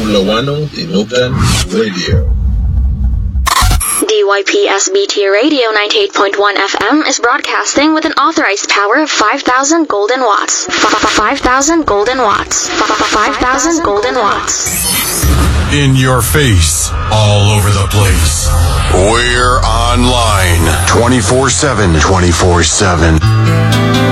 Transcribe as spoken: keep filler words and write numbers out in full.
Mulawano Tinugan Radio. D Y P S B T Radio ninety-eight point one F M is broadcasting with an authorized power of five thousand golden watts. five thousand golden watts. five thousand golden watts. In your face, all over the place. We're online twenty-four seven. twenty-four seven.